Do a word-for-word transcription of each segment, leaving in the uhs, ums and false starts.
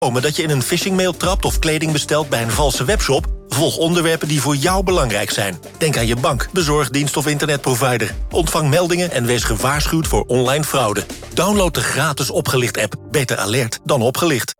Dat je in een phishingmail trapt of kleding bestelt bij een valse webshop? Volg onderwerpen die voor jou belangrijk zijn. Denk aan je bank, bezorgdienst of internetprovider. Ontvang meldingen en wees gewaarschuwd voor online fraude. Download de gratis Opgelicht-app. Beter alert dan opgelicht.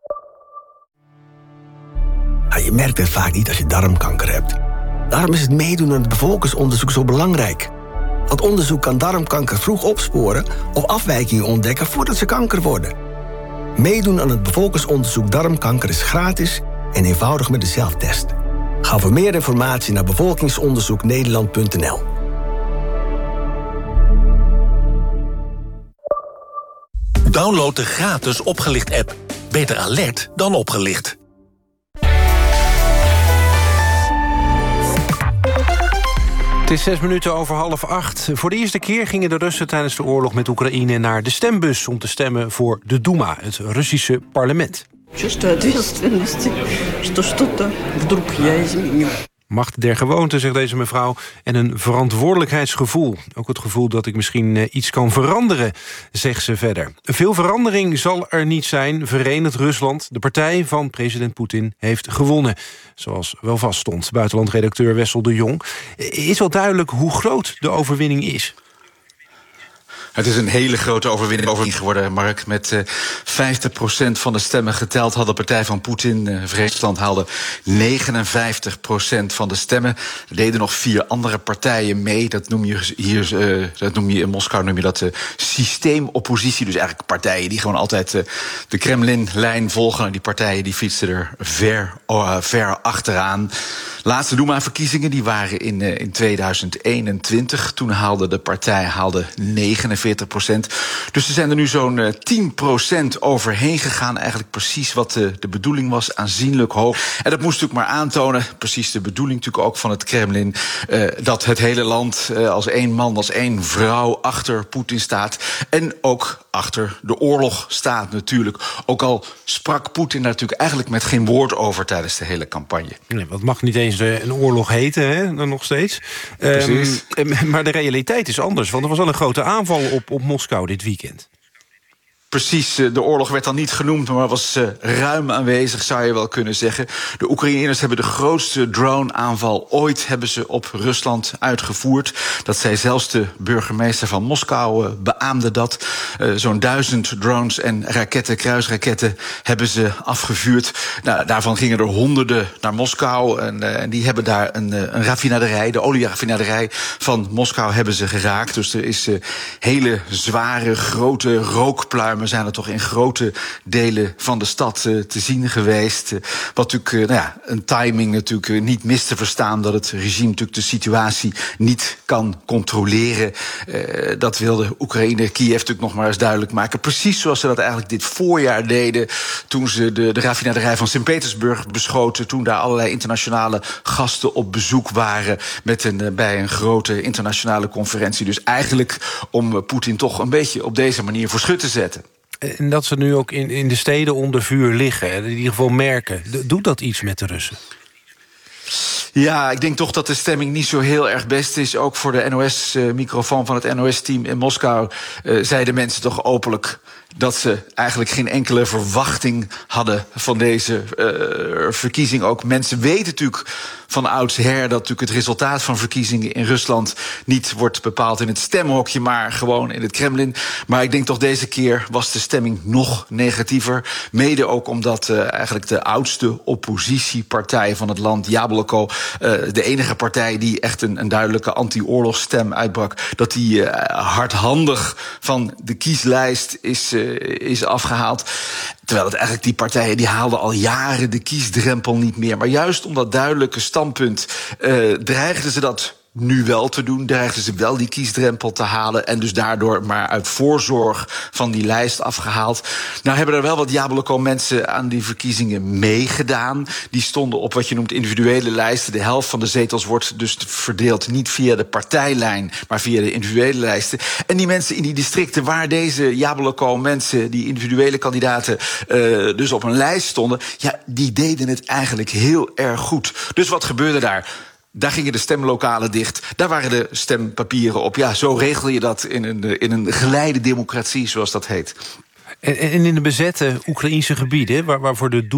Ja, je merkt het vaak niet als je darmkanker hebt. Daarom is het meedoen aan het bevolkingsonderzoek zo belangrijk. Want onderzoek kan darmkanker vroeg opsporen of afwijkingen ontdekken voordat ze kanker worden. Meedoen aan het bevolkingsonderzoek darmkanker is gratis en eenvoudig met de zelftest. Ga voor meer informatie naar bevolkingsonderzoek nederland punt n l. Download de gratis Opgelicht-app. Beter alert dan opgelicht. Het is zes minuten over half acht. Voor de eerste keer gingen de Russen tijdens de oorlog met Oekraïne naar de stembus om te stemmen voor de Duma, het Russische parlement. Macht der gewoonte, zegt deze mevrouw, en een verantwoordelijkheidsgevoel. Ook het gevoel dat ik misschien uh, iets kan veranderen, zegt ze verder. Veel verandering zal er niet zijn. Verenigd Rusland, de partij van president Poetin, heeft gewonnen. Zoals wel vaststond. Buitenlandredacteur Wessel de Jong. Is wel duidelijk hoe groot de overwinning is? Het is een hele grote overwinning geworden, Mark. Met uh, vijftig procent van de stemmen geteld had de partij van Poetin. Uh, Verenigd Rusland haalde negenenvijftig procent van de stemmen. Er deden nog vier andere partijen mee. Dat noem je hier, uh, dat noem je in Moskou noem je dat uh, systeemoppositie. Dus eigenlijk partijen die gewoon altijd uh, de Kremlin-lijn volgen. En die partijen die fietsen er ver, uh, ver achteraan. Laatste Duma-verkiezingen die waren in, uh, in tweeduizend eenentwintig. Toen haalde de partij haalde negenenveertig procent. Dus er zijn er nu zo'n uh, tien procent overheen gegaan. Eigenlijk precies wat de, de bedoeling was, aanzienlijk hoog. En dat moest natuurlijk maar aantonen, precies de bedoeling natuurlijk ook van het Kremlin, uh, dat het hele land uh, als één man, als één vrouw achter Poetin staat. En ook achter de oorlog staat natuurlijk. Ook al sprak Poetin daar natuurlijk eigenlijk met geen woord over tijdens de hele campagne. Nee, wat mag niet eens een oorlog heten, hè, dan nog steeds. Precies. Um, maar de realiteit is anders, want er was al een grote aanval op, op Moskou dit weekend. Precies, de oorlog werd dan niet genoemd, maar was uh, ruim aanwezig, zou je wel kunnen zeggen. De Oekraïners hebben de grootste drone-aanval ooit hebben ze op Rusland uitgevoerd. Dat zei zelfs de burgemeester van Moskou, uh, beaamde dat. Uh, zo'n duizend drones en raketten, kruisraketten, hebben ze afgevuurd. Nou, daarvan gingen er honderden naar Moskou. En, uh, en die hebben daar een, uh, een raffinaderij, de olieraffinaderij van Moskou, hebben ze geraakt. Dus er is uh, hele zware, grote rookpluimen zijn er toch in grote delen van de stad uh, te zien geweest. Uh, wat natuurlijk uh, nou ja, een timing natuurlijk uh, niet mis te verstaan, dat het regime natuurlijk de situatie niet kan controleren. Uh, dat wilde Oekraïne, Kiev natuurlijk nog maar eens duidelijk maken. Precies zoals ze dat eigenlijk dit voorjaar deden, toen ze de, de raffinaderij van Sint-Petersburg beschoten, toen daar allerlei internationale gasten op bezoek waren met een, uh, bij een grote internationale conferentie. Dus eigenlijk om uh, Poetin toch een beetje op deze manier voor schut te zetten. En dat ze nu ook in, in de steden onder vuur liggen, in ieder geval merken. Doet dat iets met de Russen? Ja, ik denk toch dat de stemming niet zo heel erg best is. Ook voor de N O S-microfoon van het N O S-team in Moskou uh, zeiden mensen toch openlijk dat ze eigenlijk geen enkele verwachting hadden van deze uh, verkiezing. Ook mensen weten natuurlijk van oudsher dat natuurlijk het resultaat van verkiezingen in Rusland niet wordt bepaald in het stemhokje, maar gewoon in het Kremlin. Maar ik denk toch deze keer was de stemming nog negatiever. Mede ook omdat uh, eigenlijk de oudste oppositiepartij van het land, Jabloko, uh, de enige partij die echt een, een duidelijke anti-oorlogsstem uitbrak, dat die uh, hardhandig van de kieslijst is, uh, is afgehaald. Terwijl het eigenlijk die partijen die haalden al jaren de kiesdrempel niet meer. Maar juist om dat duidelijke standpunt uh, dreigden ze dat nu wel te doen, dreigden ze wel die kiesdrempel te halen en dus daardoor maar uit voorzorg van die lijst afgehaald. Nou hebben er wel wat Jabloko mensen aan die verkiezingen meegedaan. Die stonden op wat je noemt individuele lijsten. De helft van de zetels wordt dus verdeeld niet via de partijlijn, maar via de individuele lijsten. En die mensen in die districten waar deze Jabloko mensen, die individuele kandidaten, uh, dus op een lijst stonden, ja, die deden het eigenlijk heel erg goed. Dus wat gebeurde daar? Daar gingen de stemlokalen dicht. Daar waren de stempapieren op. Ja, zo regel je dat in een, in een geleide democratie, zoals dat heet. En, en in de bezette Oekraïnse gebieden, waar, waarvoor de